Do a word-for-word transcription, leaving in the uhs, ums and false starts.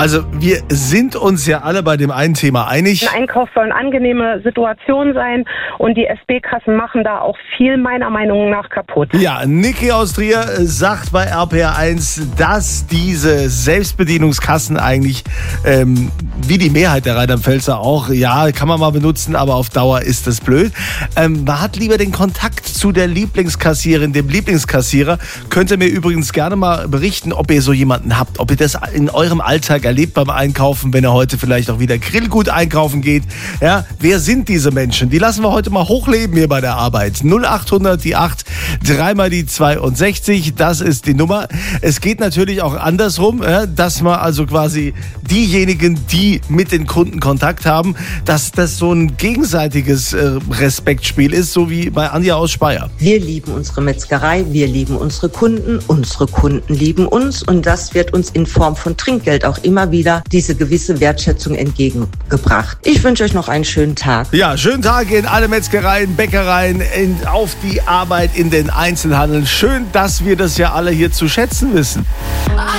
Also wir sind uns ja alle bei dem einen Thema einig. Ein Einkauf soll eine angenehme Situation sein und die S B-Kassen machen da auch viel meiner Meinung nach kaputt. Ja, Niki aus Trier sagt bei R P R eins, dass diese Selbstbedienungskassen eigentlich, ähm, wie die Mehrheit der Rheinland-Pfälzer auch, ja, kann man mal benutzen, aber auf Dauer ist das blöd. Ähm, man hat lieber den Kontakt zu der Lieblingskassiererin, dem Lieblingskassierer. Könnt ihr mir übrigens gerne mal berichten, ob ihr so jemanden habt, ob ihr das in eurem Alltag erlebt beim Einkaufen, wenn ihr heute vielleicht auch wieder Grillgut einkaufen geht. Ja, wer sind diese Menschen? Die lassen wir heute mal hochleben hier bei der Arbeit. null achthundert, die acht, dreimal die zweiundsechzig, das ist die Nummer. Es geht natürlich auch andersrum, ja, dass man also quasi diejenigen, die mit den Kunden Kontakt haben, dass das so ein gegenseitiges äh, Respektspiel ist, so wie bei Anja aus Speyer. Wir lieben unsere Metzgerei, wir lieben unsere Kunden, unsere Kunden lieben uns und das wird uns in Form von Trinkgeld auch immer wieder diese gewisse Wertschätzung entgegengebracht. Ich wünsche euch noch einen schönen Tag. Ja, schönen Tag in alle Metzgereien, Bäckereien, in, auf die Arbeit in den Einzelhandel. Schön, dass wir das ja alle hier zu schätzen wissen.